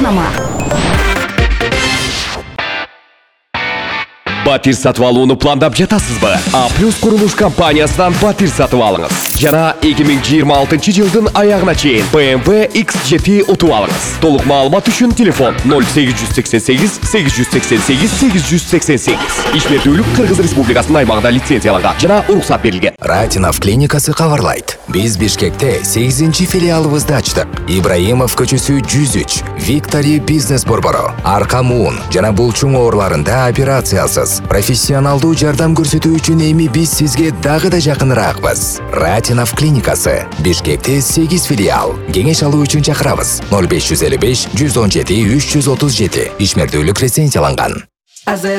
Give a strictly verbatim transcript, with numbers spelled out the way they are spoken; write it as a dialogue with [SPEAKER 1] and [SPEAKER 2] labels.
[SPEAKER 1] жарнама.
[SPEAKER 2] Батир сатып алууну пландап жатасызбы? А плюс курулуш компаниясынан батир сатып алыңыз. Жана эки миң жыйырма алтынчы жылдын аягына чейин бэ эм вэ икс жети утуп алыңыз. Толук маалымат үчүн телефон ноль сегиз жүз сексен сегиз сегиз жүз сексен сегиз сегиз жүз сексен сегиз. Ишмердүүлүк Кыргыз Республикасынын аймагында лицензияланган жана уруксат берилген.
[SPEAKER 3] Ратинов клиникасы кабарлайт. Биз Бишкекте сегизинчи филиалыбызды ачтык. Ибраимов көчөсү жүз үч, Виктори бизнес борбору, арка муун жана булчуң ооруларында операциялсыз профессионалдуу жардам көрсөтүү үчүн эми биз сизге дагы да жакыныраакпыз. Ратинов клиникасы Бишкекте сегиз филиал. Кеңеш алуу үчүн чакырабыз. ноль беш жүз элүү беш жүз он жети үч жүз отуз жети. Ишмердүүлүк лицензияланган.